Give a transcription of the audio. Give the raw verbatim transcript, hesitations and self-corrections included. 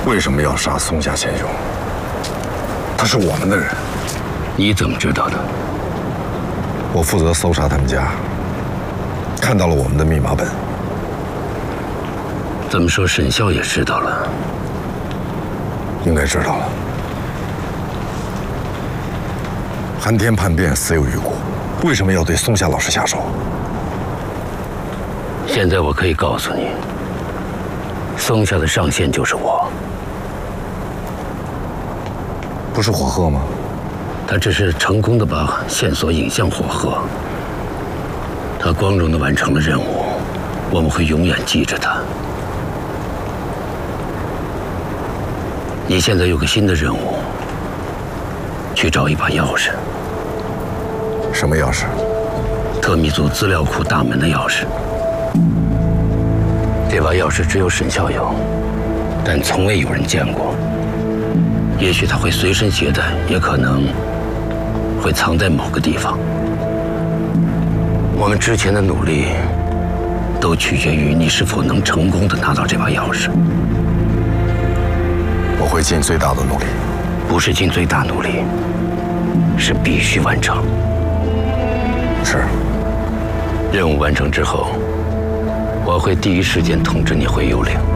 为什么要杀松下贤雄？他是我们的人。 你怎么知道的？ 我负责搜查他们家，看到了我们的密码本。 这么说，沈啸也知道了？ 应该知道了。寒天叛变，死有余辜，为什么要对松下老师下手？ 现在我可以告诉你，松下的上线就是我。 不是火鹤吗？ 他只是成功的把线索引向火鹤，他光荣的完成了任务，我们会永远记着他。你现在有个新的任务，去找一把钥匙。 什么钥匙？ 特密族资料库大门的钥匙。这把钥匙只有沈啸有，但从未有人见过。也许他会随身携带，也可能会藏在某个地方。我们之前的努力都取决于你是否能成功的拿到这把钥匙。 我会尽最大的努力。 不是尽最大努力，是必须完成。 是。 任务完成之后，我会第一时间通知你回幽灵。